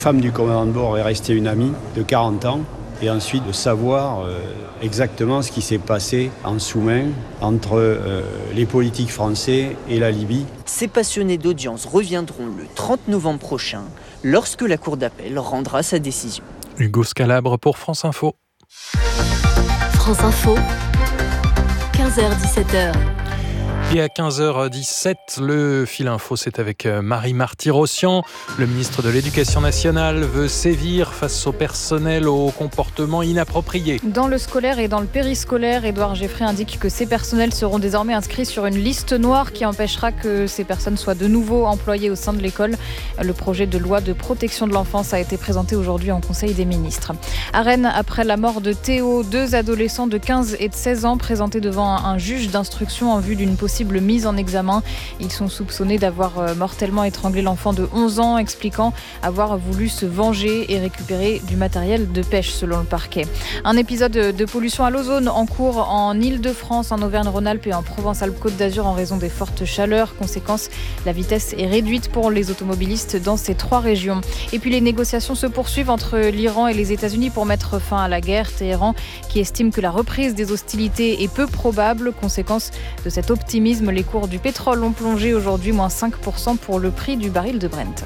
La femme du commandant de bord est restée une amie de 40 ans. Et ensuite de savoir exactement ce qui s'est passé en sous-main entre les politiques français et la Libye. Ces passionnés d'audience reviendront le 30 novembre prochain, lorsque la Cour d'appel rendra sa décision. Hugo Scalabre pour France Info. France Info, 15h-17h. Et à 15h17, le fil info, c'est avec Marie Marty-Rossian. Le ministre de l'Éducation nationale veut sévir face au personnel au comportement inapproprié. Dans le scolaire et dans le périscolaire, Édouard Geffray indique que ces personnels seront désormais inscrits sur une liste noire qui empêchera que ces personnes soient de nouveau employées au sein de l'école. Le projet de loi de protection de l'enfance a été présenté aujourd'hui en Conseil des ministres. À Rennes, après la mort de Théo, 2 adolescents de 15 et de 16 ans présentés devant un juge d'instruction en vue d'une possible mise en examen. Ils sont soupçonnés d'avoir mortellement étranglé l'enfant de 11 ans, expliquant avoir voulu se venger et récupérer du matériel de pêche, selon le parquet. Un épisode de pollution à l'ozone en cours en Île-de-France, en Auvergne-Rhône-Alpes et en Provence-Alpes-Côte d'Azur en raison des fortes chaleurs. Conséquence, la vitesse est réduite pour les automobilistes dans ces 3 régions. Et puis les négociations se poursuivent entre l'Iran et les États-Unis pour mettre fin à la guerre. Téhéran qui estime que la reprise des hostilités est peu probable. Conséquence de cet optimisme, les cours du pétrole ont plongé aujourd'hui, moins 5% pour le prix du baril de Brent.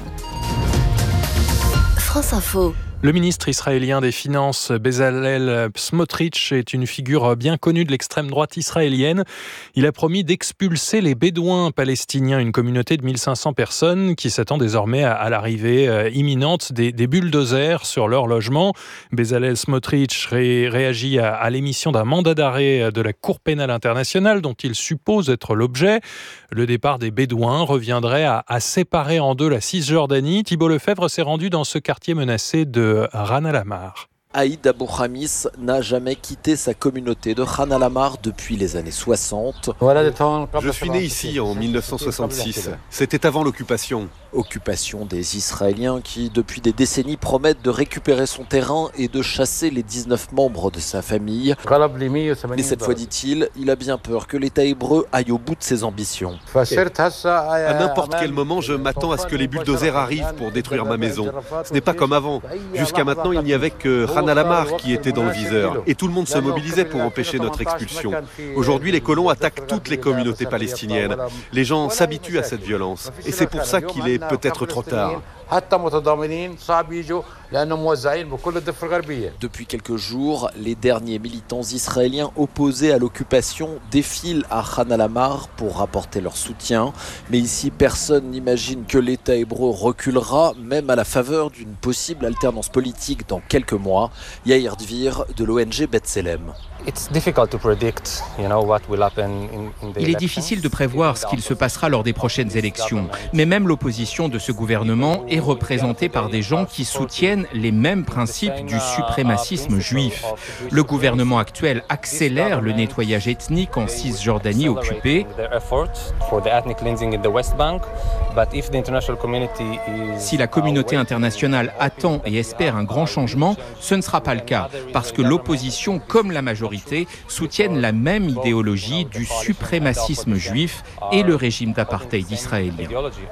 France Info. Le ministre israélien des Finances, Bezalel Smotrich, est une figure bien connue de l'extrême droite israélienne. Il a promis d'expulser les Bédouins palestiniens, une communauté de 1500 personnes qui s'attend désormais à l'arrivée imminente des bulldozers sur leur logement. Bezalel Smotrich réagit à l'émission d'un mandat d'arrêt de la Cour pénale internationale dont il suppose être l'objet. Le départ des Bédouins reviendrait à séparer en deux la Cisjordanie. Thibault Lefebvre s'est rendu dans ce quartier menacé de Ran al-Amar. Aïd Abou Khamis n'a jamais quitté sa communauté de Ran al-Amar depuis les années 60. Je suis né ici en 1966. C'était avant l'occupation. Occupation des Israéliens qui, depuis des décennies, promettent de récupérer son terrain et de chasser les 19 membres de sa famille. Mais cette fois, dit-il, il a bien peur que l'État hébreu aille au bout de ses ambitions. À n'importe quel moment, je m'attends à ce que les bulldozers arrivent pour détruire ma maison. Ce n'est pas comme avant. Jusqu'à maintenant, il n'y avait que Ran al-Amar qui était dans le viseur. Et tout le monde se mobilisait pour empêcher notre expulsion. Aujourd'hui, les colons attaquent toutes les communautés palestiniennes. Les gens s'habituent à cette violence. Et c'est pour ça qu'il est peut-être trop tard. Depuis quelques jours, les derniers militants israéliens opposés à l'occupation défilent à Ran al-Amar pour rapporter leur soutien. Mais ici, personne n'imagine que l'État hébreu reculera, même à la faveur d'une possible alternance politique dans quelques mois. Yair Dvir de l'ONG B'Tselem. Il est difficile de prévoir ce qu'il se passera lors des prochaines élections. Mais même l'opposition de ce gouvernement est représentée par des gens qui soutiennent les mêmes principes du suprémacisme juif. Le gouvernement actuel accélère le nettoyage ethnique en Cisjordanie occupée. Si la communauté internationale attend et espère un grand changement, ce ne sera pas le cas, parce que l'opposition, comme la majorité, soutiennent la même idéologie du suprémacisme juif et le régime d'apartheid israélien.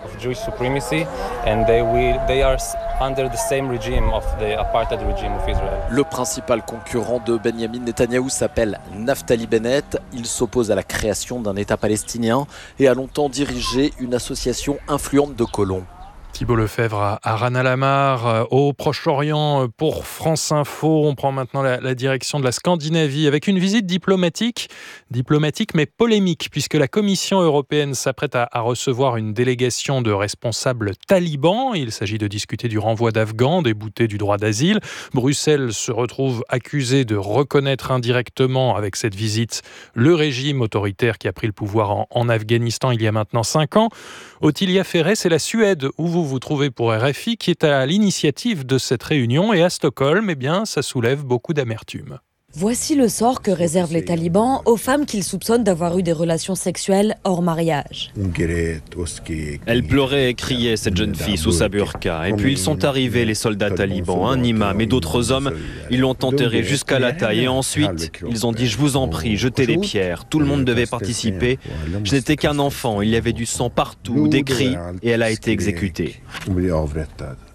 Le principal concurrent de Benjamin Netanyahou s'appelle Naftali Bennett. Il s'oppose à la création d'un État palestinien et a longtemps dirigé une association influente de colons. Thibault Lefebvre à Ran al-Amar, au Proche-Orient pour France Info. On prend maintenant la direction de la Scandinavie avec une visite diplomatique mais polémique, puisque la Commission européenne s'apprête à recevoir une délégation de responsables talibans. Il s'agit de discuter du renvoi d'Afghans déboutés du droit d'asile. Bruxelles se retrouve accusée de reconnaître indirectement avec cette visite le régime autoritaire qui a pris le pouvoir en Afghanistan il y a maintenant 5 ans. Ottilia Ferré, c'est la Suède où vous trouvez pour RFI, qui est à l'initiative de cette réunion. Et à Stockholm, ça soulève beaucoup d'amertume. Voici le sort que réservent les talibans aux femmes qu'ils soupçonnent d'avoir eu des relations sexuelles hors mariage. Elle pleurait et criait, cette jeune fille, sous sa burqa. Et puis ils sont arrivés, les soldats talibans, un imam et d'autres hommes. Ils l'ont enterrée jusqu'à la taille. Et ensuite, ils ont dit, je vous en prie, jetez les pierres. Tout le monde devait participer. Je n'étais qu'un enfant, il y avait du sang partout, des cris, et elle a été exécutée.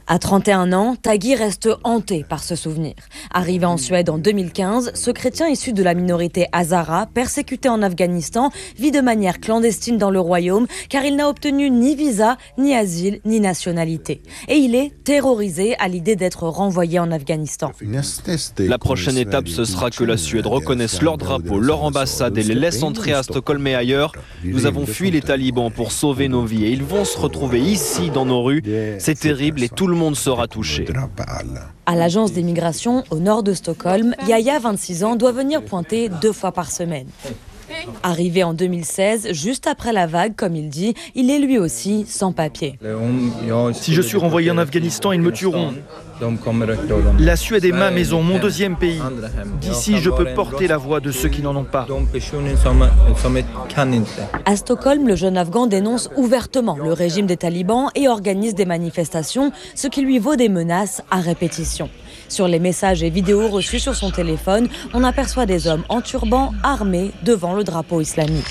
À 31 ans, Taghi reste hanté par ce souvenir. Arrivé en Suède en 2015, ce chrétien issu de la minorité Hazara, persécuté en Afghanistan, vit de manière clandestine dans le royaume car il n'a obtenu ni visa, ni asile, ni nationalité. Et il est terrorisé à l'idée d'être renvoyé en Afghanistan. La prochaine étape, ce sera que la Suède reconnaisse leur drapeau, leur ambassade et les laisse entrer à Stockholm et ailleurs. Nous avons fui les talibans pour sauver nos vies et ils vont se retrouver ici dans nos rues. C'est terrible et tout le monde sera touché. À l'agence d'immigration au nord de Stockholm, Yahya, 26 ans, doit venir pointer 2 fois par semaine. Arrivé en 2016, juste après la vague, comme il dit, il est lui aussi sans papier. Si je suis renvoyé en Afghanistan, ils me tueront. La Suède est ma maison, mon deuxième pays. D'ici, je peux porter la voix de ceux qui n'en ont pas. À Stockholm, le jeune Afghan dénonce ouvertement le régime des talibans et organise des manifestations, ce qui lui vaut des menaces à répétition. Sur les messages et vidéos reçus sur son téléphone, on aperçoit des hommes en turban armés devant le drapeau islamique.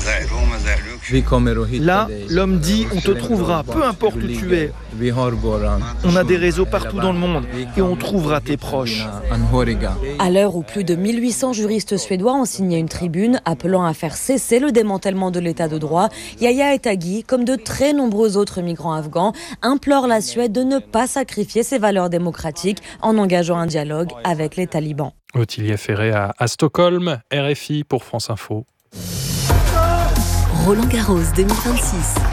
Là, l'homme dit « on te trouvera, peu importe où tu es ». On a des réseaux partout dans le monde et on trouvera tes proches. À l'heure où plus de 1800 juristes suédois ont signé une tribune appelant à faire cesser le démantèlement de l'état de droit, Yahya et Taghi, comme de très nombreux autres migrants afghans, implorent la Suède de ne pas sacrifier ses valeurs démocratiques en engageant un dialogue avec les talibans. Ottilia Ferré à Stockholm, RFI pour France Info. Roland Garros 2026.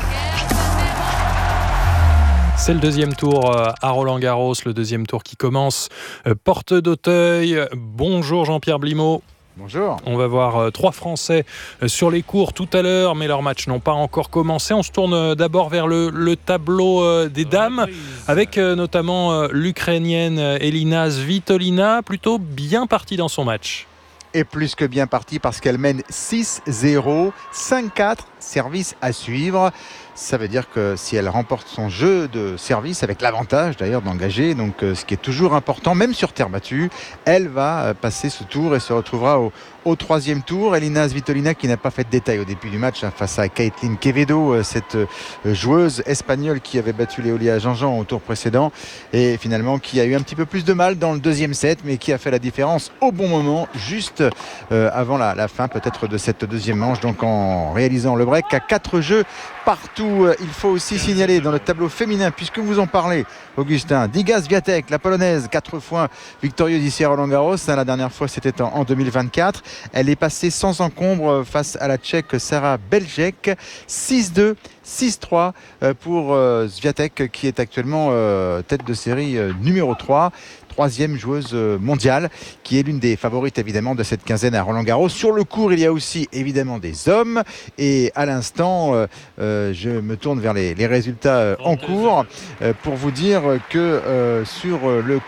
C'est le deuxième tour à Roland-Garros, le deuxième tour qui commence. Porte d'Auteuil. Bonjour Jean-Pierre Blimaud. Bonjour. On va voir 3 Français sur les cours tout à l'heure, mais leurs matchs n'ont pas encore commencé. On se tourne d'abord vers le tableau des dames, avec notamment l'Ukrainienne Elina Svitolina, plutôt bien partie dans son match. Et plus que bien partie parce qu'elle mène 6-0, 5-4, service à suivre. Ça veut dire que si elle remporte son jeu de service, avec l'avantage d'ailleurs d'engager, donc ce qui est toujours important, même sur terre battue, elle va passer ce tour et se retrouvera au 3e tour. Elina Svitolina qui n'a pas fait de détail au début du match face à Caitlin Quevedo, cette joueuse espagnole qui avait battu Léolia Jean-Jean au tour précédent et finalement qui a eu un petit peu plus de mal dans le 2e set, mais qui a fait la différence au bon moment, juste avant la fin peut-être de cette 2e manche, donc en réalisant le break à 4 jeux partout. Il faut aussi signaler dans le tableau féminin, puisque vous en parlez, Augustin, Iga Swiatek, la polonaise, 4 fois victorieuse ici à Roland-Garros. La dernière fois, c'était en 2024. Elle est passée sans encombre face à la Tchèque Sara Beljek. 6-2, 6-3 pour Swiatek, qui est actuellement tête de série numéro 3. 3e joueuse mondiale, qui est l'une des favorites évidemment de cette quinzaine à Roland-Garros. Sur le court, il y a aussi évidemment des hommes. Et à l'instant, je me tourne vers les résultats en cours pour vous dire que sur le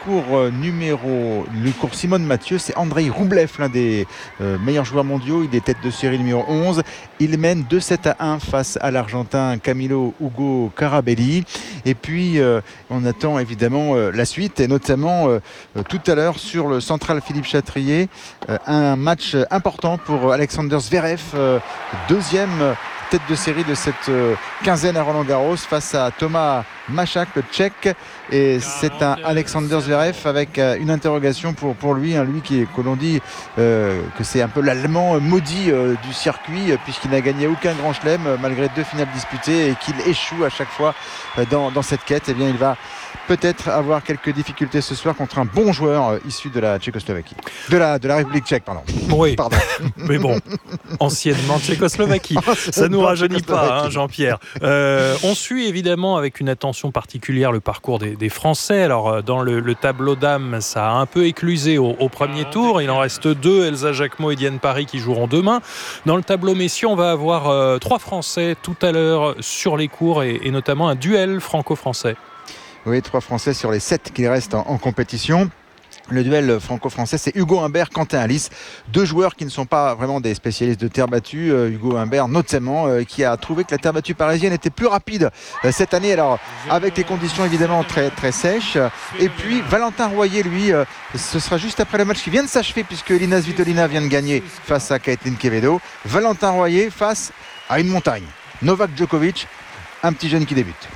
cours Simone Mathieu, c'est Andrei Roublev, l'un des meilleurs joueurs mondiaux. Il est tête de série numéro 11. Il mène 2-7-1 face à l'Argentin Camilo Hugo Carabelli. Et puis, on attend évidemment la suite, et notamment tout à l'heure sur le central Philippe Chatrier, un match important pour Alexander Zverev, 2e tête de série de cette quinzaine à Roland-Garros face à Thomas Machak, le Tchèque. Et c'est un Alexander Zverev avec une interrogation pour lui, lui que l'on dit que c'est un peu l'Allemand maudit du circuit, puisqu'il n'a gagné aucun grand chelem malgré 2 finales disputées et qu'il échoue à chaque fois dans cette quête. Eh bien, il va peut-être avoir quelques difficultés ce soir contre un bon joueur issu de la Tchécoslovaquie. De la République tchèque, pardon. Oui, pardon. Mais bon, anciennement Tchécoslovaquie. Ça ne nous rajeunit pas, hein, Jean-Pierre. On suit évidemment avec une attention particulière le parcours des Français. Alors, dans le tableau dames, ça a un peu éclusé au premier tour. Il en reste 2, Elsa Jacquemot et Diane Paris, qui joueront demain. Dans le tableau messieurs, on va avoir 3 Français tout à l'heure sur les cours et notamment un duel franco-français. Oui, 3 Français sur les 7 qui restent en compétition. Le duel franco-français, c'est Hugo Humbert, Quentin Alice. 2 joueurs qui ne sont pas vraiment des spécialistes de terre battue. Hugo Humbert, notamment, qui a trouvé que la terre battue parisienne était plus rapide cette année. Alors, avec les conditions évidemment très, très sèches. Et puis, Valentin Royer, lui, ce sera juste après le match qui vient de s'achever, puisque Elina Svitolina vient de gagner face à Caitlin Quevedo. Valentin Royer face à une montagne. Novak Djokovic, un petit jeune qui débute.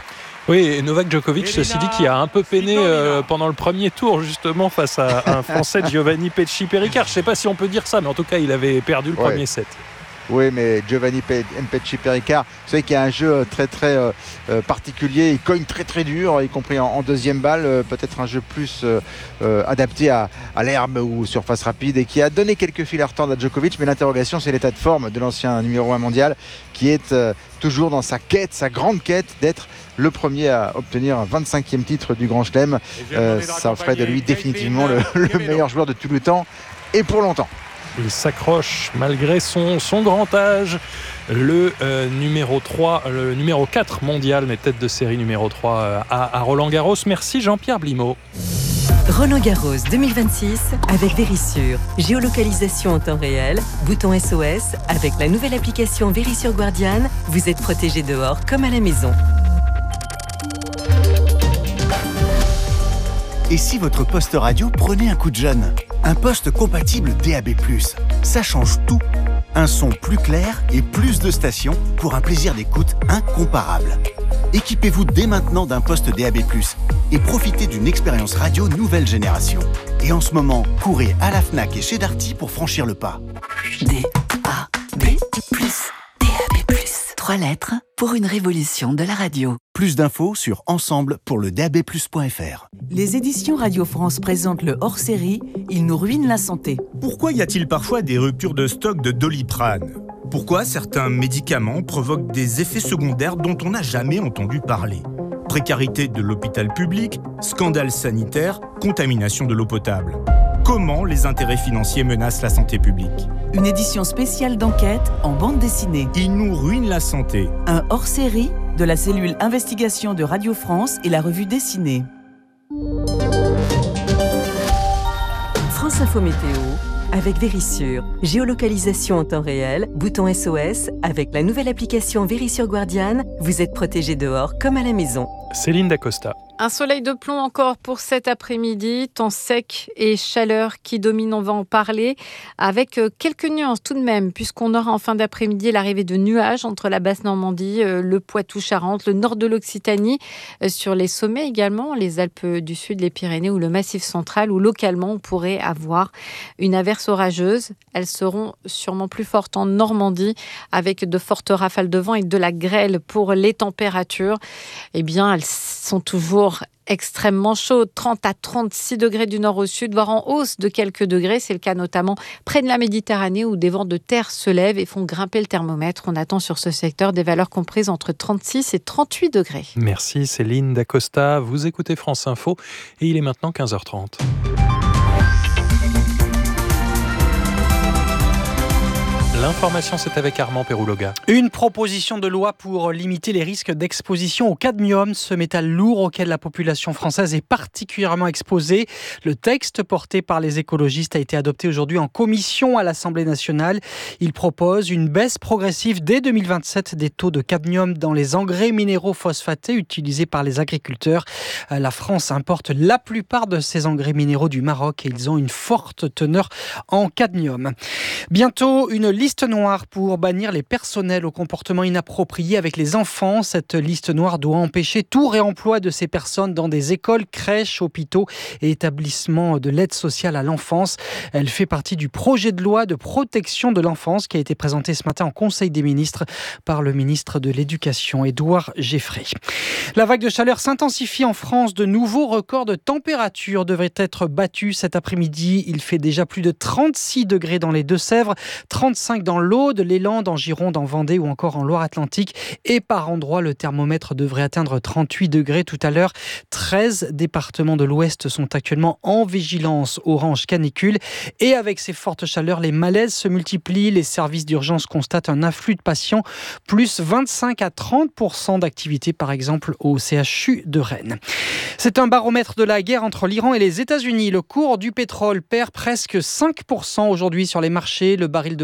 Oui, et Novak Djokovic, ceci dit, qui a un peu peiné pendant le premier tour, justement, face à un Français, Giovanni Pesci-Pericard. Je ne sais pas si on peut dire ça, mais en tout cas, il avait perdu le premier set. Oui, mais Giovanni Pesci-Pericard, vous savez qu'il y a un jeu très très particulier. Il cogne très très dur, y compris en deuxième balle. Peut-être un jeu plus adapté à l'herbe ou surface rapide, et qui a donné quelques fils à retordre à Djokovic. Mais l'interrogation, c'est l'état de forme de l'ancien numéro 1 mondial, qui est toujours dans sa quête, sa grande quête d'être le premier à obtenir un 25e titre du Grand Chelem. Ça ferait de lui définitivement le meilleur joueur de tout le temps, et pour longtemps. Il s'accroche malgré son grand âge. Le numéro 3, le numéro 4 mondial, mais tête de série numéro 3 à Roland Garros. Merci Jean-Pierre Blimaud. Roland Garros 2026 avec Vérissure. Géolocalisation en temps réel, bouton SOS. Avec la nouvelle application Vérissure Guardian, vous êtes protégé dehors comme à la maison. Et si votre poste radio prenait un coup de jeune ? Un poste compatible DAB+. Ça change tout. Un son plus clair et plus de stations pour un plaisir d'écoute incomparable. Équipez-vous dès maintenant d'un poste DAB+, et profitez d'une expérience radio nouvelle génération. Et en ce moment, courez à la Fnac et chez Darty pour franchir le pas. DAB+. 3 lettres pour une révolution de la radio. Plus d'infos sur ensemble pour le DAB+.fr. Les éditions Radio France présentent le hors-série « Il nous ruine la santé ». Pourquoi y a-t-il parfois des ruptures de stock de Doliprane ? Pourquoi certains médicaments provoquent des effets secondaires dont on n'a jamais entendu parler ? Précarité de l'hôpital public, scandale sanitaire, contamination de l'eau potable. Comment les intérêts financiers menacent la santé publique ? Une édition spéciale d'enquête en bande dessinée. Il nous ruine la santé. Un hors-série de la cellule Investigation de Radio France et la revue dessinée. France Info Météo avec Vérissure. Géolocalisation en temps réel, bouton SOS. Avec la nouvelle application Vérissure Guardian, vous êtes protégé dehors comme à la maison. Céline Dacosta. Un soleil de plomb encore pour cet après-midi, temps sec et chaleur qui domine, on va en parler, avec quelques nuances tout de même, puisqu'on aura en fin d'après-midi l'arrivée de nuages entre la Basse-Normandie, le Poitou-Charentes, le nord de l'Occitanie, sur les sommets également, les Alpes du Sud, les Pyrénées ou le Massif central, où localement on pourrait avoir une averse orageuse. Elles seront sûrement plus fortes en Normandie, avec de fortes rafales de vent et de la grêle. Pour les températures, eh bien, elles sont toujours extrêmement chaudes, 30 à 36 degrés du nord au sud, voire en hausse de quelques degrés. C'est le cas notamment près de la Méditerranée où des vents de terre se lèvent et font grimper le thermomètre. On attend sur ce secteur des valeurs comprises entre 36 et 38 degrés. Merci Céline Dacosta. Vous écoutez France Info et il est maintenant 15h30. L'information, c'est avec Armand Pérouloga. Une proposition de loi pour limiter les risques d'exposition au cadmium, ce métal lourd auquel la population française est particulièrement exposée. Le texte porté par les écologistes a été adopté aujourd'hui en commission à l'Assemblée nationale. Il propose une baisse progressive dès 2027 des taux de cadmium dans les engrais minéraux phosphatés utilisés par les agriculteurs. La France importe la plupart de ces engrais minéraux du Maroc et ils ont une forte teneur en cadmium. Bientôt, une liste noire pour bannir les personnels au comportement inapproprié avec les enfants. Cette liste noire doit empêcher tout réemploi de ces personnes dans des écoles, crèches, hôpitaux et établissements de l'aide sociale à l'enfance. Elle fait partie du projet de loi de protection de l'enfance qui a été présenté ce matin en Conseil des ministres par le ministre de l'Éducation, Édouard Geffray. La vague de chaleur s'intensifie en France. De nouveaux records de température devraient être battus cet après-midi. Il fait déjà plus de 36 degrés dans les Deux-Sèvres, 35 dans l'Aude, les Landes, en Gironde, en Vendée ou encore en Loire-Atlantique. Et par endroits, le thermomètre devrait atteindre 38 degrés tout à l'heure. 13 départements de l'Ouest sont actuellement en vigilance orange canicule. Et avec ces fortes chaleurs, les malaises se multiplient. Les services d'urgence constatent un afflux de patients, plus 25 à 30% d'activité, par exemple au CHU de Rennes. C'est un baromètre de la guerre entre l'Iran et les États-Unis. Le cours du pétrole perd presque 5% aujourd'hui sur les marchés. Le baril de Brent est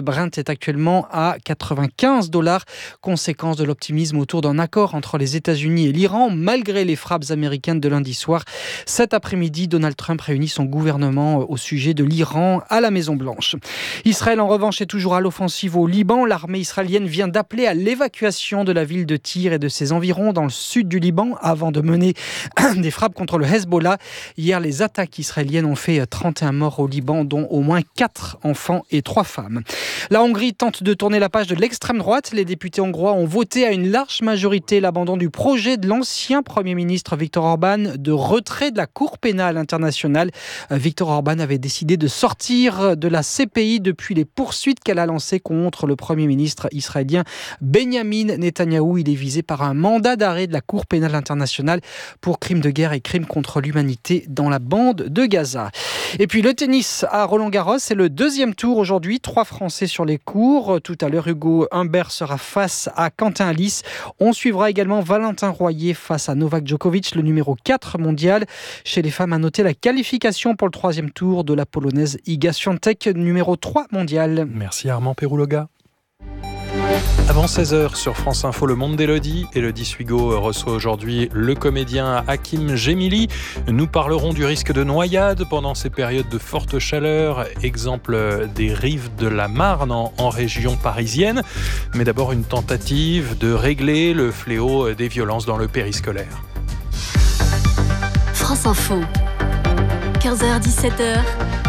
est actuellement à $95, conséquence de l'optimisme autour d'un accord entre les États-Unis et l'Iran, malgré les frappes américaines de lundi soir. Cet après-midi, Donald Trump réunit son gouvernement au sujet de l'Iran à la Maison-Blanche. Israël, en revanche, est toujours à l'offensive au Liban. L'armée israélienne vient d'appeler à l'évacuation de la ville de Tyr et de ses environs dans le sud du Liban avant de mener des frappes contre le Hezbollah. Hier, les attaques israéliennes ont fait 31 morts au Liban, dont au moins 4 enfants et 3 femmes. La Hongrie tente de tourner la page de l'extrême droite. Les députés hongrois ont voté à une large majorité l'abandon du projet de l'ancien Premier ministre Viktor Orban de retrait de la Cour pénale internationale. Viktor Orban avait décidé de sortir de la CPI depuis les poursuites qu'elle a lancées contre le Premier ministre israélien Benyamin Netanyahou. Il est visé par un mandat d'arrêt de la Cour pénale internationale pour crimes de guerre et crimes contre l'humanité dans la bande de Gaza. Et puis le tennis à Roland-Garros, c'est le deuxième tour aujourd'hui. 3 Français sur les cours. Tout à l'heure, Hugo Humbert sera face à Quentin Halys. On suivra également Valentin Royer face à Novak Djokovic, le numéro 4 mondial. Chez les femmes, à noter la qualification pour le 3e tour de la Polonaise Iga Świątek, numéro 3 mondial. Merci Armand Pérouloga. Avant 16h sur France Info, le monde d'Élodie. Élodie Suigo reçoit aujourd'hui le comédien Hakim Gemili. Nous parlerons du risque de noyade pendant ces périodes de forte chaleur, exemple des rives de la Marne en région parisienne. Mais d'abord une tentative de régler le fléau des violences dans le périscolaire. France Info, 15h-17h,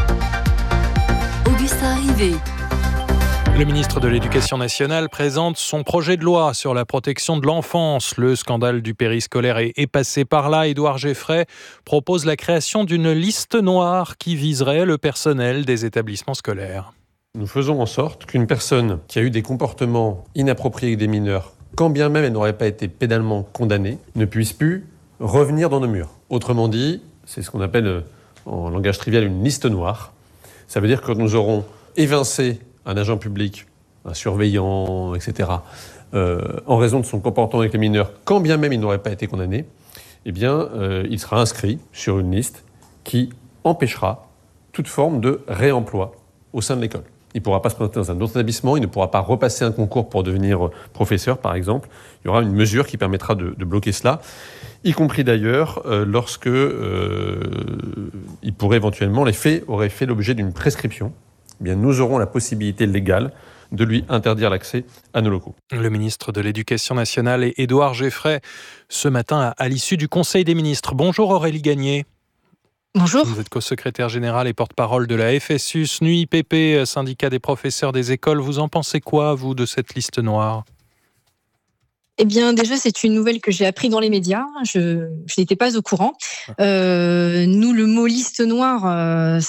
Augustin Rivet. Le ministre de l'Éducation nationale présente son projet de loi sur la protection de l'enfance. Le scandale du périscolaire est passé par là. Édouard Geffray propose la création d'une liste noire qui viserait le personnel des établissements scolaires. Nous faisons en sorte qu'une personne qui a eu des comportements inappropriés avec des mineurs, quand bien même elle n'aurait pas été pénalement condamnée, ne puisse plus revenir dans nos murs. Autrement dit, c'est ce qu'on appelle en langage trivial une liste noire. Ça veut dire que nous aurons évincé un agent public, un surveillant, etc., en raison de son comportement avec les mineurs, quand bien même il n'aurait pas été condamné, eh bien, il sera inscrit sur une liste qui empêchera toute forme de réemploi au sein de l'école. Il ne pourra pas se présenter dans un autre établissement, il ne pourra pas repasser un concours pour devenir professeur, par exemple. Il y aura une mesure qui permettra de bloquer cela, y compris d'ailleurs lorsque il pourrait éventuellement, les faits auraient fait l'objet d'une prescription. Eh bien, nous aurons la possibilité légale de lui interdire l'accès à nos locaux. Le ministre de l'Éducation nationale est Édouard Geffray, ce matin à l'issue du Conseil des ministres. Bonjour Aurélie Gagné. Bonjour. Vous êtes co-secrétaire générale et porte-parole de la FSU, SNUIPP, syndicat des professeurs des écoles. Vous en pensez quoi, vous, de cette liste noire ? Eh bien, déjà, c'est une nouvelle que j'ai appris dans les médias. Je n'étais pas au courant. Nous, le mot liste noire,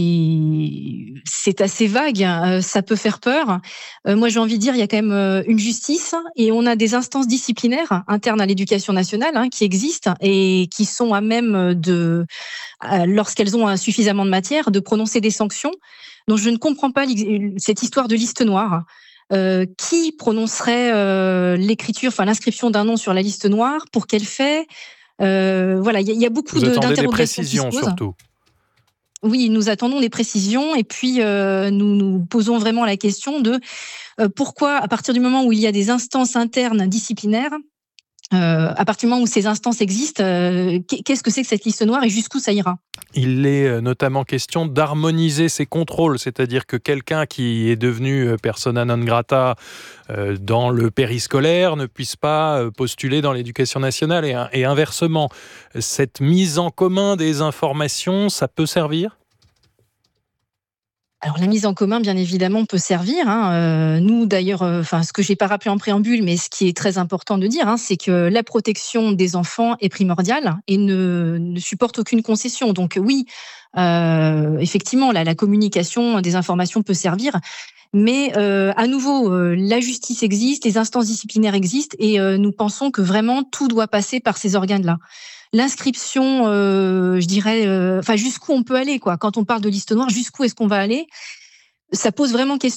c'est assez vague. Ça peut faire peur. Moi, j'ai envie de dire, il y a quand même une justice et on a des instances disciplinaires internes à l'éducation nationale qui existent et qui sont à même de, lorsqu'elles ont suffisamment de matière, de prononcer des sanctions. Donc, je ne comprends pas cette histoire de liste noire. Qui prononcerait l'inscription d'un nom sur la liste noire, pour quel fait, voilà, il y a beaucoup d'interrogations. Vous attendez des précisions surtout. Oui, nous attendons des précisions et puis nous posons vraiment la question de pourquoi, à partir du moment où il y a des instances internes disciplinaires, à partir du moment où ces instances existent, qu'est-ce que c'est que cette liste noire et jusqu'où ça ira ? Il est notamment question d'harmoniser ces contrôles, c'est-à-dire que quelqu'un qui est devenu persona non grata dans le périscolaire ne puisse pas postuler dans l'éducation nationale et inversement. Cette mise en commun des informations, ça peut servir ? Alors la mise en commun, bien évidemment, peut servir. Nous, d'ailleurs, ce que j'ai pas rappelé en préambule, mais ce qui est très important de dire, c'est que la protection des enfants est primordiale et ne supporte aucune concession. Donc oui, effectivement, la communication des informations peut servir. Mais à nouveau, la justice existe, les instances disciplinaires existent et nous pensons que vraiment tout doit passer par ces organes-là. L'inscription, je dirais, jusqu'où on peut aller, quoi. Quand on parle de liste noire, jusqu'où est-ce qu'on va aller ? Ça pose vraiment question.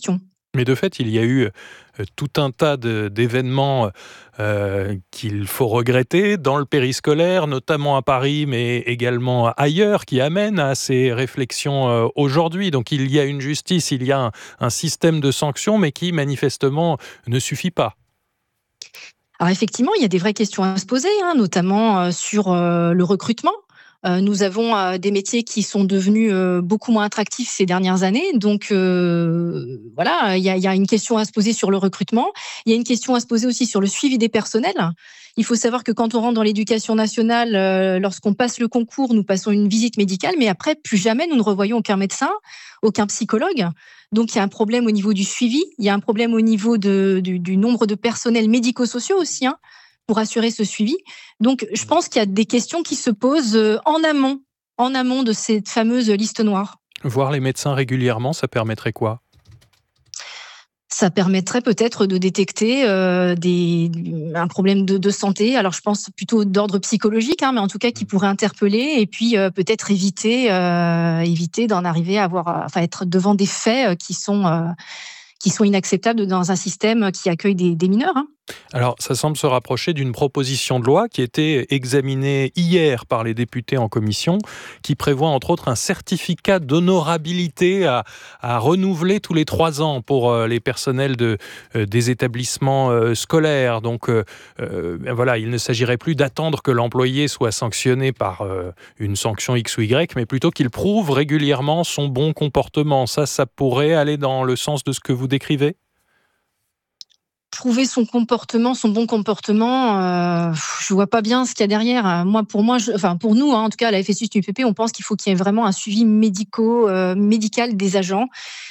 Mais de fait, il y a eu tout un tas d'événements qu'il faut regretter dans le périscolaire, notamment à Paris, mais également ailleurs, qui amènent à ces réflexions aujourd'hui. Donc il y a une justice, il y a un système de sanctions, mais qui manifestement ne suffit pas. Alors effectivement, il y a des vraies questions à se poser, notamment sur le recrutement. Nous avons des métiers qui sont devenus beaucoup moins attractifs ces dernières années. Donc voilà, il y a une question à se poser sur le recrutement. Il y a une question à se poser aussi sur le suivi des personnels. Il faut savoir que quand on rentre dans l'éducation nationale, lorsqu'on passe le concours, nous passons une visite médicale, mais après, plus jamais nous ne revoyons aucun médecin, aucun psychologue. Donc il y a un problème au niveau du suivi, il y a un problème au niveau du nombre de personnels médico-sociaux aussi, pour assurer ce suivi. Donc, je pense qu'il y a des questions qui se posent en amont de cette fameuse liste noire. Voir les médecins régulièrement, ça permettrait quoi ? Ça permettrait peut-être de détecter un problème de santé. Alors, je pense plutôt d'ordre psychologique, mais en tout cas qui pourrait interpeller et puis peut-être éviter d'en arriver à être devant des faits qui sont inacceptables dans un système qui accueille des mineurs. Alors, ça semble se rapprocher d'une proposition de loi qui était examinée hier par les députés en commission, qui prévoit entre autres un certificat d'honorabilité à renouveler tous les 3 ans pour les personnels des établissements scolaires. Donc, voilà, il ne s'agirait plus d'attendre que l'employé soit sanctionné par une sanction X ou Y, mais plutôt qu'il prouve régulièrement son bon comportement. Ça pourrait aller dans le sens de ce que vous décrivez ? Prouver son bon comportement, je vois pas bien ce qu'il y a derrière. Pour nous, en tout cas, à la FSU-SNUIPP, on pense qu'il faut qu'il y ait vraiment un suivi médical des agents.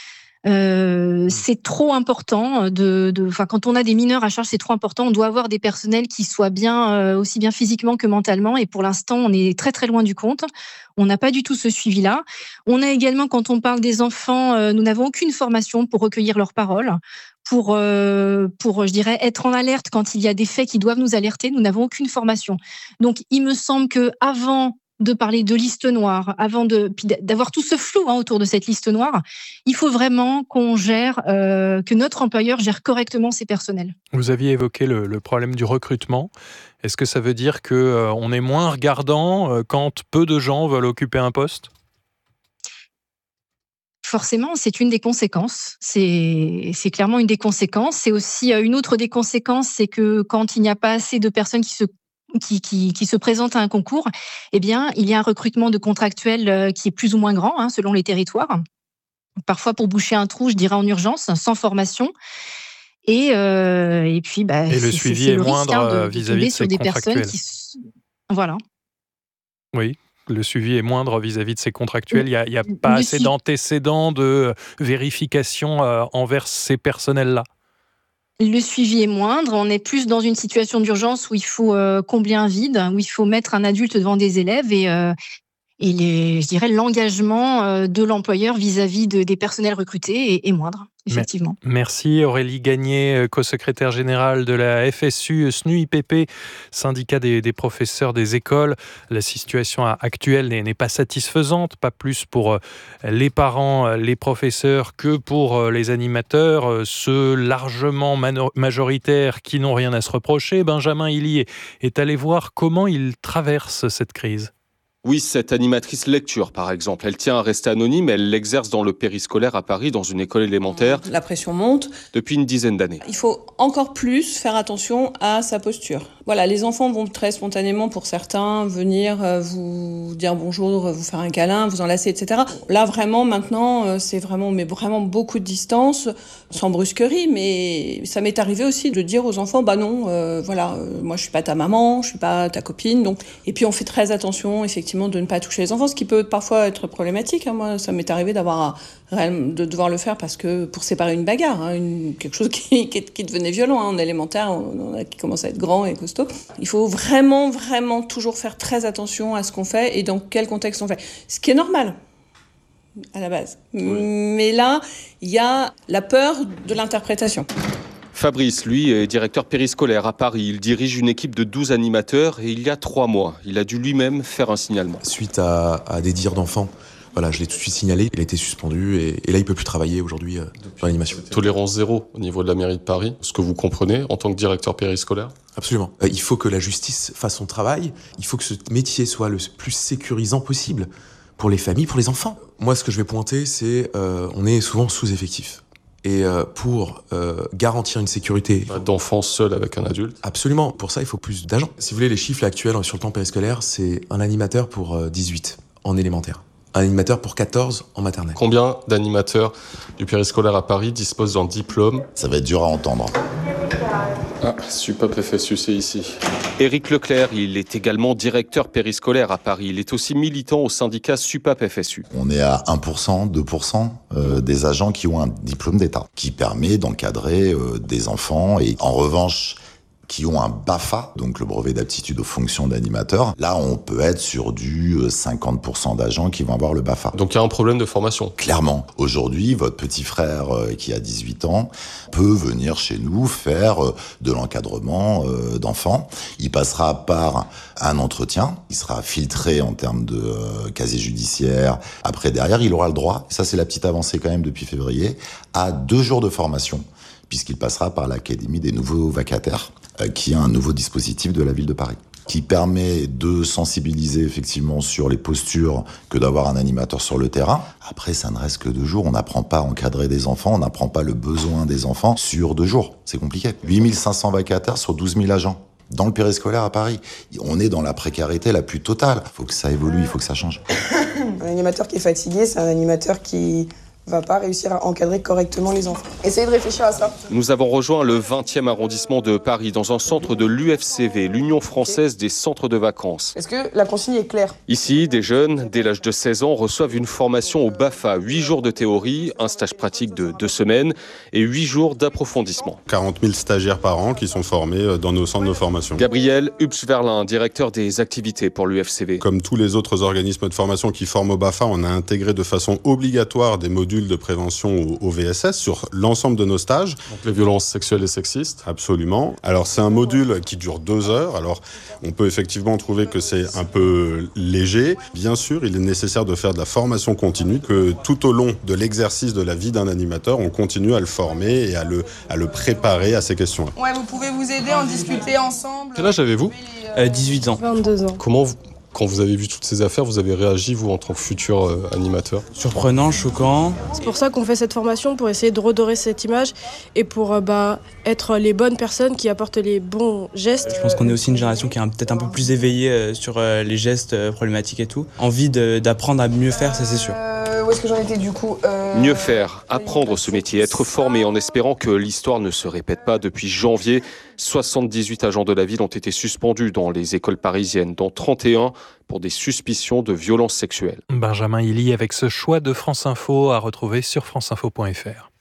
C'est trop important quand on a des mineurs à charge, c'est trop important. On doit avoir des personnels qui soient bien, aussi bien physiquement que mentalement. Et pour l'instant, on est très très loin du compte. On n'a pas du tout ce suivi-là. On a également, quand on parle des enfants, nous n'avons aucune formation pour recueillir leurs paroles. Pour je dirais, être en alerte quand il y a des faits qui doivent nous alerter, nous n'avons aucune formation. Donc, il me semble qu'avant de parler de liste noire, d'avoir tout ce flou autour de cette liste noire, il faut vraiment que notre employeur gère correctement ses personnels. Vous aviez évoqué le problème du recrutement. Est-ce que ça veut dire qu'on est moins regardant quand peu de gens veulent occuper un poste ? Forcément, c'est une des conséquences. C'est clairement une des conséquences. C'est aussi une autre des conséquences, c'est que quand il n'y a pas assez de personnes qui se présentent à un concours, eh bien, il y a un recrutement de contractuels qui est plus ou moins grand, selon les territoires. Parfois, pour boucher un trou, je dirais en urgence, sans formation. Et puis, le suivi est moindre vis-à-vis de ces contractuels. Voilà. Oui. Le suivi est moindre vis-à-vis de ces contractuels. Il n'y a pas assez d'antécédents de vérification envers ces personnels-là. Le suivi est moindre. On est plus dans une situation d'urgence où il faut combler un vide, où il faut mettre un adulte devant des élèves et je dirais l'engagement de l'employeur vis-à-vis des personnels recrutés est moindre, effectivement. Merci Aurélie Gagné, co-secrétaire générale de la FSU-SNUIPP, syndicat des professeurs des écoles. La situation actuelle n'est pas satisfaisante, pas plus pour les parents, les professeurs que pour les animateurs, ceux largement majoritaires qui n'ont rien à se reprocher. Benjamin Hilly est allé voir comment ils traversent cette crise. Oui, cette animatrice lecture, par exemple, elle tient à rester anonyme, elle l'exerce dans le périscolaire à Paris, dans une école élémentaire. La pression monte. Depuis une dizaine d'années. Il faut encore plus faire attention à sa posture. Voilà, les enfants vont très spontanément, pour certains, venir vous dire bonjour, vous faire un câlin, vous enlacer, etc. Là, vraiment, maintenant, on met vraiment beaucoup de distance, sans brusquerie, mais ça m'est arrivé aussi de dire aux enfants, moi je suis pas ta maman, je suis pas ta copine, donc. Et puis on fait très attention, effectivement, de ne pas toucher les enfants, ce qui peut parfois être problématique. Moi, ça m'est arrivé de devoir le faire parce que pour séparer une bagarre, quelque chose qui devenait violent en élémentaire, qui commence à être grand et costaud. Il faut vraiment, vraiment toujours faire très attention à ce qu'on fait et dans quel contexte on fait. Ce qui est normal à la base. Oui. Mais là, il y a la peur de l'interprétation. Fabrice, lui, est directeur périscolaire à Paris. Il dirige une équipe de 12 animateurs et il y a 3 mois, il a dû lui-même faire un signalement. Suite à des dires d'enfants Voilà, je l'ai tout de suite signalé, il a été suspendu et là il peut plus travailler aujourd'hui dans l'animation. Tolérance zéro au niveau de la mairie de Paris, ce que vous comprenez en tant que directeur périscolaire? Absolument. Il faut que la justice fasse son travail, il faut que ce métier soit le plus sécurisant possible pour les familles, pour les enfants. Moi, ce que je vais pointer, c'est on est souvent sous-effectif. Et pour garantir une sécurité... D'enfants seuls avec un adulte? Absolument. Pour ça, il faut plus d'agents. Si vous voulez, les chiffres actuels sur le temps périscolaire, c'est un animateur pour 18 en élémentaire. Un animateur pour 14 en maternelle. Combien d'animateurs du périscolaire à Paris disposent d'un diplôme? Ça va être dur à entendre. Ah, SUPAP FSU, c'est ici. Éric Leclerc, il est également directeur périscolaire à Paris. Il est aussi militant au syndicat SUPAP FSU. On est à 1%, 2% des agents qui ont un diplôme d'État, qui permet d'encadrer des enfants. Et en revanche, qui ont un BAFA, donc le brevet d'aptitude aux fonctions d'animateur. Là, on peut être sur du 50% d'agents qui vont avoir le BAFA. Donc il y a un problème de formation. Clairement. Aujourd'hui, votre petit frère qui a 18 ans peut venir chez nous faire de l'encadrement d'enfants. Il passera par un entretien. Il sera filtré en termes de casier judiciaire. Après, derrière, il aura le droit, ça c'est la petite avancée quand même depuis février, à 2 jours de formation, puisqu'il passera par l'Académie des nouveaux vacataires, qui est un nouveau dispositif de la ville de Paris, qui permet de sensibiliser effectivement sur les postures que d'avoir un animateur sur le terrain. Après, ça ne reste que 2 jours. On n'apprend pas à encadrer des enfants, on n'apprend pas le besoin des enfants sur 2 jours. C'est compliqué. 8500 vacataires sur 12 000 agents. Dans le périscolaire à Paris, on est dans la précarité la plus totale. Il faut que ça évolue, il faut que ça change. Un animateur qui est fatigué, c'est un animateur qui va pas réussir à encadrer correctement les enfants. Essayez de réfléchir à ça. Nous avons rejoint le 20e arrondissement de Paris, dans un centre de l'UFCV, l'Union française des centres de vacances. Est-ce que la consigne est claire? Ici, des jeunes, dès l'âge de 16 ans, reçoivent une formation au BAFA, 8 jours de théorie, un stage pratique de 2 semaines et 8 jours d'approfondissement. 40 000 stagiaires par an qui sont formés dans nos centres de formation. Gabriel Hubsverlin, directeur des activités pour l'UFCV. Comme tous les autres organismes de formation qui forment au BAFA, on a intégré de façon obligatoire des modules de prévention au VSS sur l'ensemble de nos stages. Donc les violences sexuelles et sexistes? Absolument. Alors c'est un module qui dure 2 heures. Alors on peut effectivement trouver que c'est un peu léger. Bien sûr, il est nécessaire de faire de la formation continue, que tout au long de l'exercice de la vie d'un animateur, on continue à le former et à le préparer à ces questions-là. Ouais, vous pouvez vous aider, en discuter ensemble. Quel âge avez-vous? 18 ans. 22 ans. Comment quand vous avez vu toutes ces affaires, vous avez réagi, vous, en tant que futur animateur? Surprenant, choquant. C'est pour ça qu'on fait cette formation, pour essayer de redorer cette image et pour être les bonnes personnes qui apportent les bons gestes. Je pense qu'on est aussi une génération qui est peut-être un peu plus éveillée sur les gestes problématiques et tout. Envie d'apprendre à mieux faire, ça c'est sûr. Où est-ce que j'en étais du coup Mieux faire, apprendre ce métier, être formé en espérant que l'histoire ne se répète pas. Depuis janvier, 78 agents de la ville ont été suspendus dans les écoles parisiennes, dont 31 pour des suspicions de violences sexuelles. Benjamin Hilly avec ce choix de France Info à retrouver sur franceinfo.fr.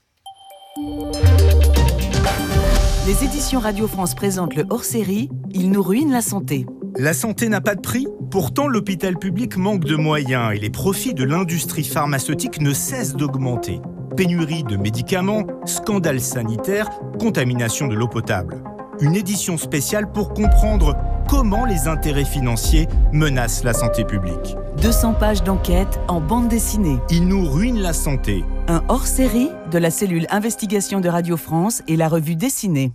Les éditions Radio France présentent le hors-série « Il nous ruine la santé ». La santé n'a pas de prix. Pourtant, l'hôpital public manque de moyens et les profits de l'industrie pharmaceutique ne cessent d'augmenter. Pénurie de médicaments, scandale sanitaire, contamination de l'eau potable. Une édition spéciale pour comprendre comment les intérêts financiers menacent la santé publique. 200 pages d'enquête en bande dessinée. Il nous ruine la santé. Un hors-série de la cellule Investigation de Radio France et la revue Dessinée.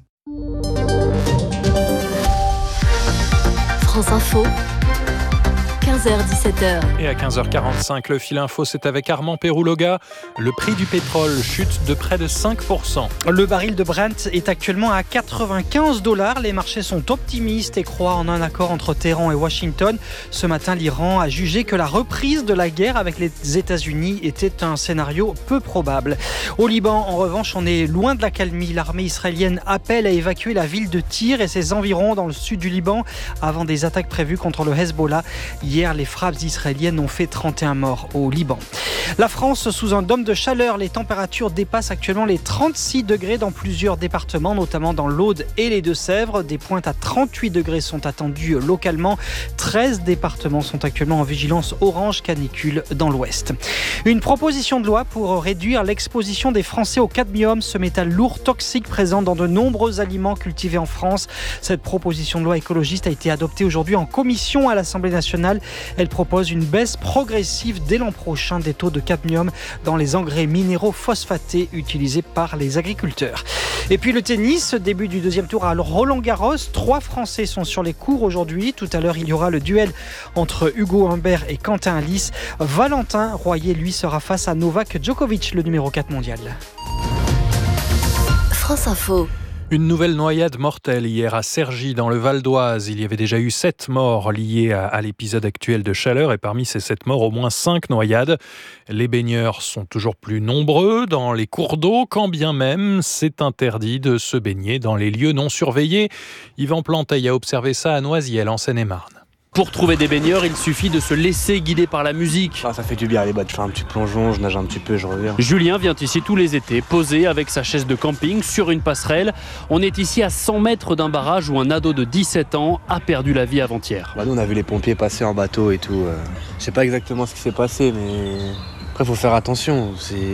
France Info, 15h-17h. Et à 15h45, le fil info, c'est avec Armand Pérouloga. Le prix du pétrole chute de près de 5%. Le baril de Brent est actuellement à $95. Les marchés sont optimistes et croient en un accord entre Téhéran et Washington. Ce matin, l'Iran a jugé que la reprise de la guerre avec les États-Unis était un scénario peu probable. Au Liban, en revanche, on est loin de la calmie. L'armée israélienne appelle à évacuer la ville de Tyr et ses environs dans le sud du Liban avant des attaques prévues contre le Hezbollah. Hier, les frappes israéliennes ont fait 31 morts au Liban. La France sous un dôme de chaleur, les températures dépassent actuellement les 36 degrés dans plusieurs départements, notamment dans l'Aude et les Deux-Sèvres. Des pointes à 38 degrés sont attendues localement. 13 départements sont actuellement en vigilance orange canicule dans l'Ouest. Une proposition de loi pour réduire l'exposition des Français au cadmium, ce métal lourd toxique présent dans de nombreux aliments cultivés en France. Cette proposition de loi écologiste a été adoptée aujourd'hui en commission à l'Assemblée nationale. Elle propose une baisse progressive dès l'an prochain des taux de cadmium dans les engrais minéraux phosphatés utilisés par les agriculteurs. Et puis le tennis, début du deuxième tour à Roland-Garros. 3 Français sont sur les cours aujourd'hui. Tout à l'heure, il y aura le duel entre Hugo Humbert et Quentin Halys. Valentin Royer, lui, sera face à Novak Djokovic, le numéro 4 mondial. France Info. Une nouvelle noyade mortelle hier à Cergy dans le Val d'Oise. Il y avait déjà eu 7 morts liés à l'épisode actuel de chaleur et parmi ces 7 morts, au moins 5 noyades. Les baigneurs sont toujours plus nombreux dans les cours d'eau, quand bien même c'est interdit de se baigner dans les lieux non surveillés. Yvan Planteil a observé ça à Noisiel en Seine-et-Marne. Pour trouver des baigneurs, il suffit de se laisser guider par la musique. Ça fait du bien, allez, je fais un petit plongeon, je nage un petit peu, je reviens. Julien vient ici tous les étés, posé avec sa chaise de camping sur une passerelle. On est ici à 100 mètres d'un barrage où un ado de 17 ans a perdu la vie avant-hier. Nous, on a vu les pompiers passer en bateau et tout. Je sais pas exactement ce qui s'est passé, mais après, faut faire attention.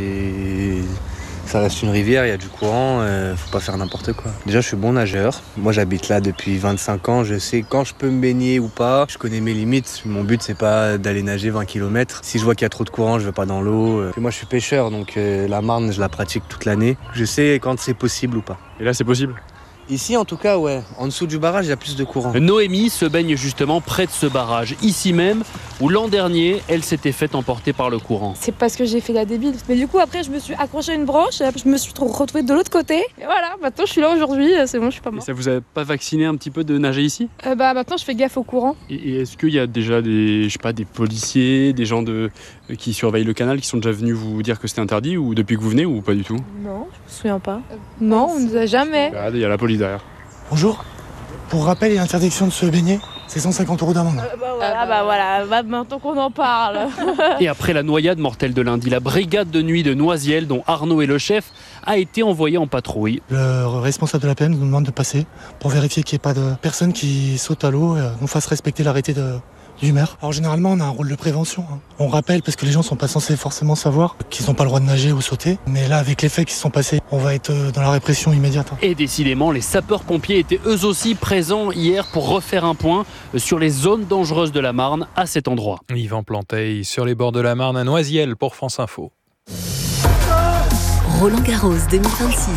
Ça reste une rivière, il y a du courant, faut pas faire n'importe quoi. Déjà, je suis bon nageur. Moi, j'habite là depuis 25 ans. Je sais quand je peux me baigner ou pas. Je connais mes limites. Mon but, c'est pas d'aller nager 20 km. Si je vois qu'il y a trop de courant, je vais pas dans l'eau. Puis moi, je suis pêcheur, donc la marne, je la pratique toute l'année. Je sais quand c'est possible ou pas. Et là, c'est possible ? Ici, en tout cas, ouais. En dessous du barrage, il y a plus de courant. Noémie se baigne justement près de ce barrage, ici même, où l'an dernier, elle s'était fait emporter par le courant. C'est parce que j'ai fait la débile. Mais du coup, après, je me suis accrochée à une branche, je me suis retrouvée de l'autre côté. Et voilà, maintenant, je suis là aujourd'hui, c'est bon, je suis pas morte. Et ça vous a pas vacciné un petit peu de nager ici ? Maintenant, je fais gaffe au courant. Et est-ce qu'il y a déjà des policiers, des gens qui surveillent le canal, qui sont déjà venus vous dire que c'était interdit, ou depuis que vous venez, ou pas du tout ? Non, je me souviens pas. Non, on nous a jamais. Regardez, il y a la police derrière. Bonjour. Pour rappel, il y a interdiction de se baigner. C'est 150 € d'amende. Voilà, maintenant qu'on en parle. Et après la noyade mortelle de lundi, la brigade de nuit de Noisiel, dont Arnaud est le chef, a été envoyée en patrouille. Le responsable de la PM nous demande de passer pour vérifier qu'il n'y ait pas de personnes qui sautent à l'eau et qu'on fasse respecter l'arrêté du maire. Alors généralement, on a un rôle de prévention. On rappelle parce que les gens sont pas censés forcément savoir qu'ils n'ont pas le droit de nager ou sauter. Mais là, avec les faits qui se sont passés, on va être dans la répression immédiate. Et décidément, les sapeurs-pompiers étaient eux aussi présents hier pour refaire un point sur les zones dangereuses de la Marne à cet endroit. Yvan Planteil sur les bords de la Marne à Noisiel pour France Info. Roland-Garros 2026.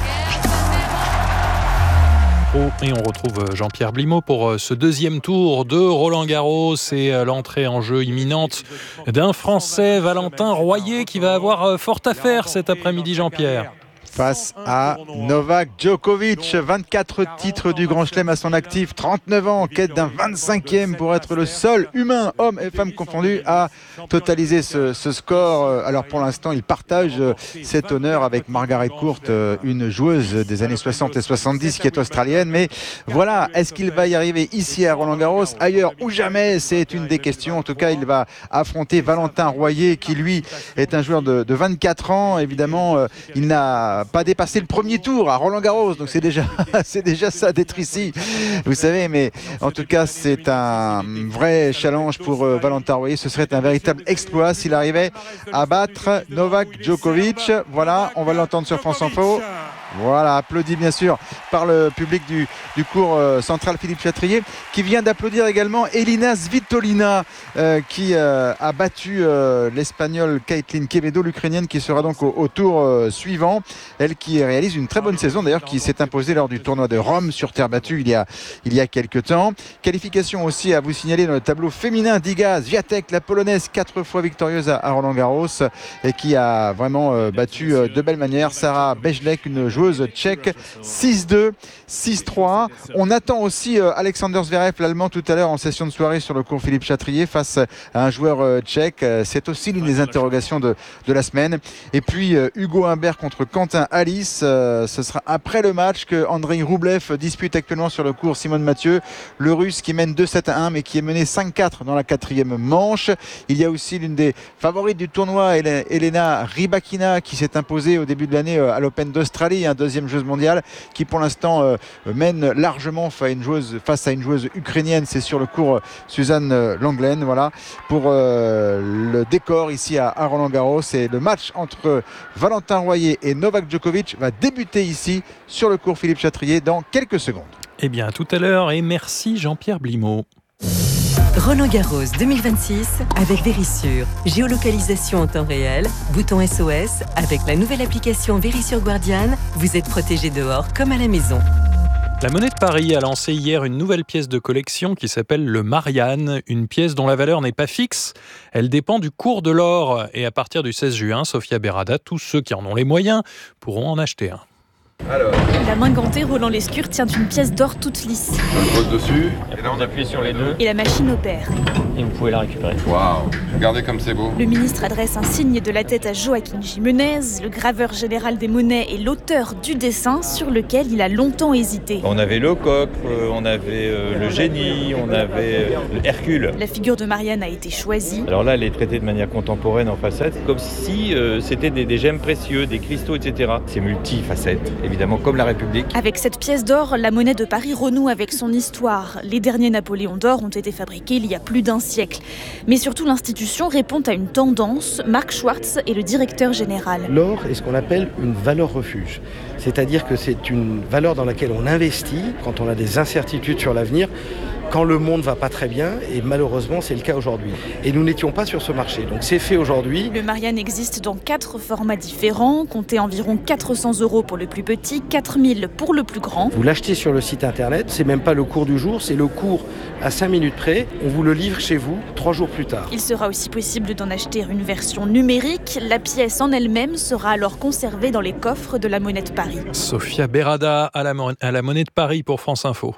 Et on retrouve Jean-Pierre Blimaud pour ce deuxième tour de Roland-Garros et l'entrée en jeu imminente d'un Français, Valentin Royer, qui va avoir fort à faire cet après-midi, Jean-Pierre. Face à Novak Djokovic, 24 titres du Grand Chelem à son actif, 39 ans, en quête d'un 25e pour être le seul humain, hommes et femmes confondus, à totaliser ce score. Alors pour l'instant, il partage cet honneur avec Margaret Court, une joueuse des années 60 et 70 qui est australienne. Mais voilà, est-ce qu'il va y arriver ici à Roland-Garros, ailleurs ou jamais? C'est une des questions. En tout cas, il va affronter Valentin Royer qui, lui, est un joueur de 24 ans. Évidemment, il n'a pas dépassé le premier tour à Roland-Garros, donc c'est déjà ça d'être ici, vous savez. Mais en tout cas, c'est un vrai challenge pour Valentin Royer. Ce serait un véritable exploit s'il arrivait à battre Novak Djokovic. Voilà, on va l'entendre sur France Info. Voilà, applaudi bien sûr par le public du cours central Philippe Chatrier, qui vient d'applaudir également Elina Svitolina, qui a battu l'Espagnole Caitlin Quevedo, l'Ukrainienne, qui sera donc au tour suivant. Elle qui réalise une très bonne saison, d'ailleurs, qui s'est imposée lors du tournoi de Rome sur terre battue il y a quelques temps. Qualification aussi à vous signaler dans le tableau féminin d'Iga Swiatek, la Polonaise, 4 fois victorieuse à Roland-Garros, et qui a vraiment battu de belle manière Sarah Bejlek, une joueuse joueuse tchèque 6-2, 6-3. On attend aussi Alexander Zverev, l'Allemand, tout à l'heure en session de soirée sur le cours Philippe Chatrier face à un joueur tchèque. C'est aussi l'une des interrogations de la semaine. Et puis Hugo Humbert contre Quentin Alice. Ce sera après le match que Andrei Roublev dispute actuellement sur le cours Simone Mathieu. Le Russe qui mène 2-7-1 mais qui est mené 5-4 dans la 4e manche. Il y a aussi l'une des favorites du tournoi, Elena Rybakina, qui s'est imposée au début de l'année à l'Open d'Australie, 2e joueuse mondiale, qui pour l'instant mène largement face à une joueuse ukrainienne. C'est sur le cours Suzanne Lenglen. Voilà pour le décor ici à Roland-Garros. Et le match entre Valentin Royer et Novak Djokovic va débuter ici sur le cours Philippe Chatrier dans quelques secondes. Eh bien, à tout à l'heure et merci Jean-Pierre Blimaud. Roland-Garros 2026 avec Vérissure. Géolocalisation en temps réel, bouton SOS. Avec la nouvelle application Vérissure Guardian, vous êtes protégé dehors comme à la maison. La Monnaie de Paris a lancé hier une nouvelle pièce de collection qui s'appelle le Marianne, une pièce dont la valeur n'est pas fixe. Elle dépend du cours de l'or et à partir du 16 juin, Sofia Berada, tous ceux qui en ont les moyens pourront en acheter un. Alors. La main gantée, Roland Lescure tient une pièce d'or toute lisse. On pose dessus, et là on appuie sur les deux. Et la machine opère. Et vous pouvez la récupérer. Waouh, regardez comme c'est beau. Le ministre adresse un signe de la tête à Joaquin Jimenez, le graveur général des monnaies et l'auteur du dessin sur lequel il a longtemps hésité. On avait Lecoq, on avait le génie, on avait Hercule. La figure de Marianne a été choisie. Alors là, elle est traitée de manière contemporaine en facettes, comme si c'était des gemmes précieux, des cristaux, etc. C'est multifacette, évidemment, comme la République. Avec cette pièce d'or, la Monnaie de Paris renoue avec son histoire. Les derniers Napoléons d'or ont été fabriqués il y a plus d'1 siècle. Mais surtout, l'institution répond à une tendance. Marc Schwartz est le directeur général. L'or est ce qu'on appelle une valeur refuge. C'est-à-dire que c'est une valeur dans laquelle on investit quand on a des incertitudes sur l'avenir, quand le monde va pas très bien, et malheureusement c'est le cas aujourd'hui. Et nous n'étions pas sur ce marché, donc c'est fait aujourd'hui. Le Marianne existe dans 4 formats différents, comptez environ 400 € pour le plus petit, 4000 pour le plus grand. Vous l'achetez sur le site internet, c'est même pas le cours du jour, c'est le cours à 5 minutes près, on vous le livre chez vous 3 jours plus tard. Il sera aussi possible d'en acheter une version numérique, la pièce en elle-même sera alors conservée dans les coffres de la Monnaie de Paris. Sofia Berada à la Monnaie de Paris pour France Info.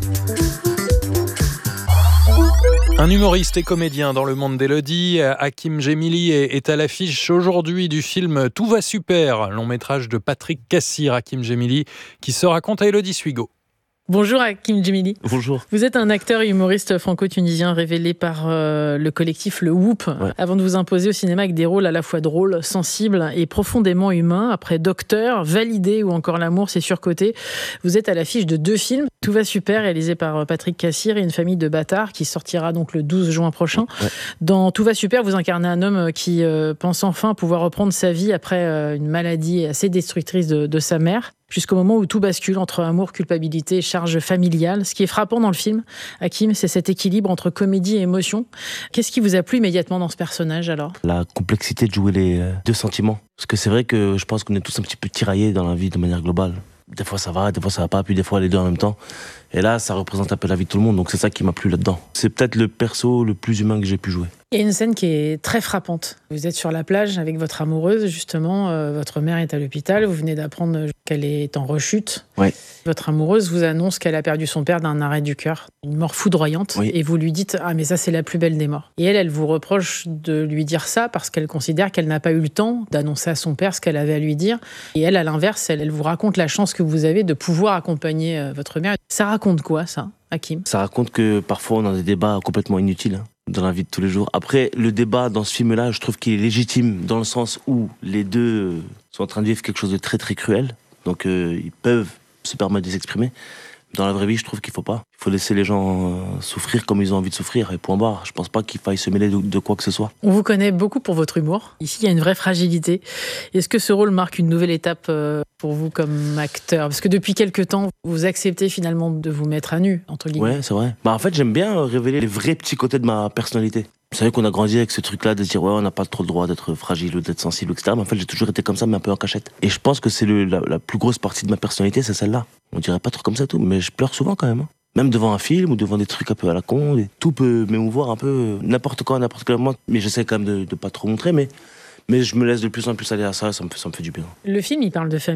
Un humoriste et comédien dans le monde d'Élodie, Hakim Gemili est à l'affiche aujourd'hui du film Tout va super, long métrage de Patrick Cassir, Hakim Gemili, qui se raconte à Élodie Suigo. Bonjour Hakim Gemili. Bonjour. Vous êtes un acteur et humoriste franco-tunisien révélé par le collectif Le Whoop, avant de vous imposer au cinéma avec des rôles à la fois drôles, sensibles et profondément humains. Après Docteur, Validé ou encore L'amour, c'est surcoté, vous êtes à l'affiche de 2 films. Tout va super, réalisé par Patrick Cassir et Une famille de bâtards, qui sortira donc le 12 juin prochain. Dans Tout va super, vous incarnez un homme qui pense enfin pouvoir reprendre sa vie après une maladie assez destructrice de sa mère, jusqu'au moment où tout bascule entre amour, culpabilité et charge familiale. Ce qui est frappant dans le film, Hakim, c'est cet équilibre entre comédie et émotion. Qu'est-ce qui vous a plu immédiatement dans ce personnage alors ? La complexité de jouer les 2 sentiments. Parce que c'est vrai que je pense qu'on est tous un petit peu tiraillés dans la vie de manière globale. Des fois ça va, des fois ça va pas, puis des fois les 2 en même temps. Et là, ça représente un peu la vie de tout le monde, donc c'est ça qui m'a plu là-dedans. C'est peut-être le perso le plus humain que j'ai pu jouer. Il y a une scène qui est très frappante. Vous êtes sur la plage avec votre amoureuse, justement. Votre mère est à l'hôpital. Vous venez d'apprendre qu'elle est en rechute. Oui. Votre amoureuse vous annonce qu'elle a perdu son père d'un arrêt du cœur. Une mort foudroyante. Oui. Et vous lui dites « Ah, mais ça, c'est la plus belle des morts ». Et elle vous reproche de lui dire ça parce qu'elle considère qu'elle n'a pas eu le temps d'annoncer à son père ce qu'elle avait à lui dire. Et elle, à l'inverse, elle vous raconte la chance que vous avez de pouvoir accompagner votre mère. Ça raconte quoi, ça, Hakim ? Ça raconte que parfois on a des débats complètement inutiles dans la vie de tous les jours. Après, le débat dans ce film-là, je trouve qu'il est légitime dans le sens où les deux sont en train de vivre quelque chose de très très cruel. Donc ils peuvent se permettre de s'exprimer. Dans la vraie vie, je trouve qu'il faut pas. Il faut laisser les gens souffrir comme ils ont envie de souffrir, et point barre. Je pense pas qu'il faille se mêler de quoi que ce soit. On vous connaît beaucoup pour votre humour. Ici, il y a une vraie fragilité. Est-ce que ce rôle marque une nouvelle étape pour vous comme acteur ? Parce que depuis quelques temps, vous acceptez finalement de vous mettre à nu, entre guillemets. Ouais, c'est vrai. En fait, j'aime bien révéler les vrais petits côtés de ma personnalité. Vous savez qu'on a grandi avec ce truc-là de se dire ouais, on n'a pas trop le droit d'être fragile ou d'être sensible, etc. Mais en fait, j'ai toujours été comme ça, mais un peu en cachette. Et je pense que c'est la plus grosse partie de ma personnalité, c'est celle-là. On dirait pas trop comme ça tout, mais je pleure souvent quand même. Hein. Même devant un film ou devant des trucs un peu à la con, et tout peut m'émouvoir un peu, n'importe quoi, n'importe quel moment. Mais j'essaie quand même de pas trop montrer, mais je me laisse de plus en plus aller à ça, ça me fait du bien. Le film, il parle de famille.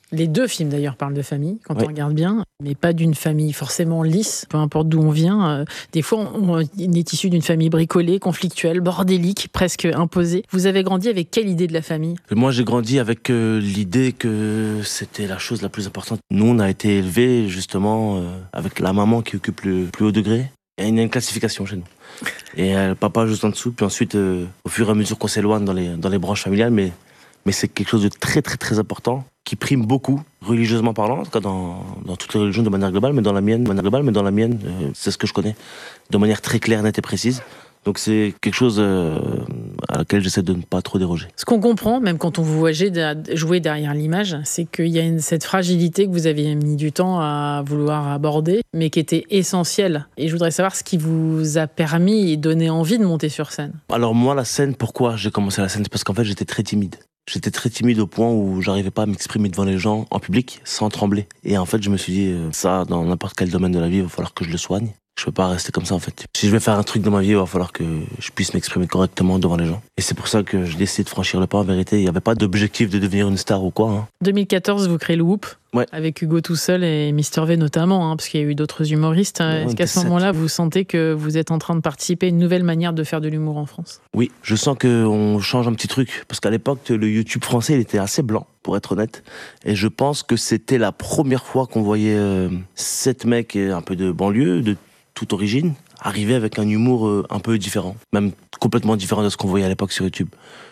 Les deux films d'ailleurs parlent de famille, quand on regarde bien, mais pas d'une famille forcément lisse, peu importe d'où on vient. Des fois, on est issu d'une famille bricolée, conflictuelle, bordélique, presque imposée. Vous avez grandi avec quelle idée de la famille ? Moi, j'ai grandi avec l'idée que c'était la chose la plus importante. Nous, on a été élevés justement avec la maman qui occupe le plus haut degré. Il y a une classification chez nous. Et le papa juste en dessous, puis ensuite, au fur et à mesure qu'on s'éloigne dans les branches familiales, mais c'est quelque chose de très très très important, qui prime beaucoup, religieusement parlant, en tout cas dans toutes les religions de manière globale, mais dans la mienne, c'est ce que je connais, de manière très claire, nette et précise. Donc c'est quelque chose à laquelle j'essaie de ne pas trop déroger. Ce qu'on comprend, même quand on vous voit jouer derrière l'image, c'est qu'il y a cette fragilité que vous avez mis du temps à vouloir aborder, mais qui était essentielle. Et je voudrais savoir ce qui vous a permis et donné envie de monter sur scène. Alors moi, la scène, pourquoi j'ai commencé la scène ? C'est parce qu'en fait, j'étais très timide. J'étais très timide au point où j'arrivais pas à m'exprimer devant les gens en public sans trembler. Et en fait, je me suis dit, ça, dans n'importe quel domaine de la vie, il va falloir que je le soigne. Je peux pas rester comme ça en fait. Si je vais faire un truc dans ma vie, il va falloir que je puisse m'exprimer correctement devant les gens. Et c'est pour ça que j'ai décidé de franchir le pas. En vérité, il n'y avait pas d'objectif de devenir une star ou quoi. 2014, vous créez le Whoop, avec Hugo tout seul et Mister V notamment, parce qu'il y a eu d'autres humoristes. Est-ce qu'à ce moment-là, vous sentez que vous êtes en train de participer à une nouvelle manière de faire de l'humour en France ? Oui, je sens qu'on change un petit truc. Parce qu'à l'époque, le YouTube français, il était assez blanc, pour être honnête. Et je pense que c'était la première fois qu'on voyait 7 mecs un peu de banlieue, de toute origine, arriver avec un humour un peu différent, même complètement différent de ce qu'on voyait à l'époque sur YouTube.